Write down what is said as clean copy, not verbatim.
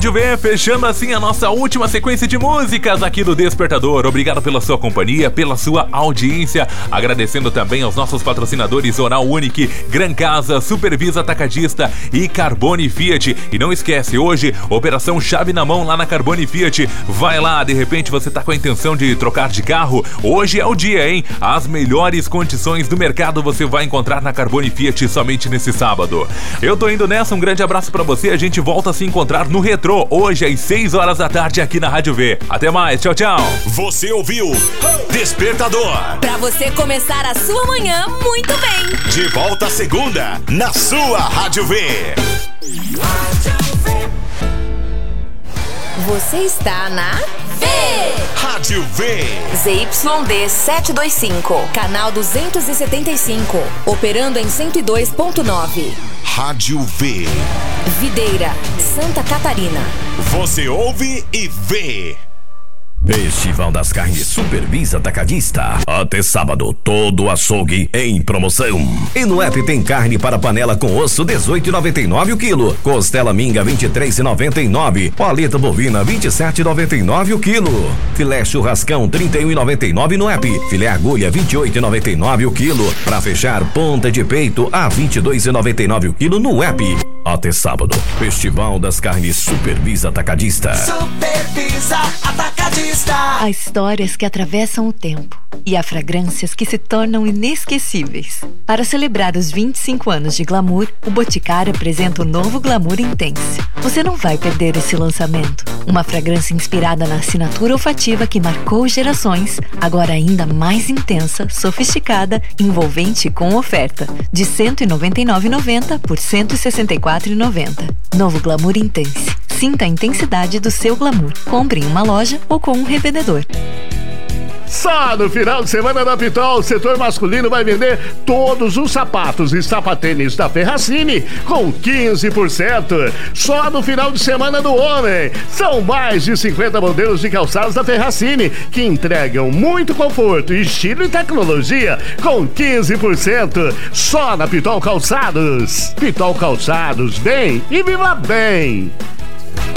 Rádio V, fechando assim a nossa última sequência de músicas aqui do Despertador. Obrigado pela sua companhia, pela sua audiência. Agradecendo também aos nossos patrocinadores Oral Unique, Gran Casa, Supervisa Atacadista e Carbone Fiat. E não esquece, hoje, operação chave na mão lá na Carbone Fiat. Vai lá, de repente você tá com a intenção de trocar de carro. Hoje é o dia, hein? As melhores condições do mercado você vai encontrar na Carbone Fiat somente nesse sábado. Eu tô indo nessa, um grande abraço pra você. A gente volta a se encontrar no Retrô, hoje às 6 horas da tarde aqui na Rádio V. Até mais, tchau, tchau. Você ouviu Despertador. Pra você começar a sua manhã muito bem. De volta segunda, na sua Rádio V. Você está na V. Rádio V. ZYD 725, canal 275, operando em 102.9. Rádio V. Videira, Santa Catarina. Você ouve e vê. Festival das Carnes Supervisa Atacadista. Até sábado, todo açougue em promoção. E no app tem carne para panela com osso R$18,99 o quilo. Costela minga R$23,99. Paleta bovina R$27,99 o quilo. Filé churrascão R$31,99 no app. Filé agulha R$28,99 o quilo. Para fechar, ponta de peito a R$22,99 o quilo no app. Até sábado, Festival das Carnes Supervisa Atacadista. Supervisa Atacadista. Há histórias que atravessam o tempo e há fragrâncias que se tornam inesquecíveis. Para celebrar os 25 anos de Glamour, o Boticário apresenta o novo Glamour Intense. Você não vai perder esse lançamento. Uma fragrância inspirada na assinatura olfativa que marcou gerações, agora ainda mais intensa, sofisticada, envolvente e com oferta de R$199,90 por R$164,90. Novo Glamour Intense. Sinta a intensidade do seu glamour. Compre em uma loja ou com um revendedor. Só no final de semana da Pitol, o setor masculino vai vender todos os sapatos e sapatênis da Ferracini com 15%. Só no final de semana do homem. São mais de 50 modelos de calçados da Ferracini que entregam muito conforto, estilo e tecnologia com 15%. Só na Pitol Calçados. Pitol Calçados, vem e viva bem!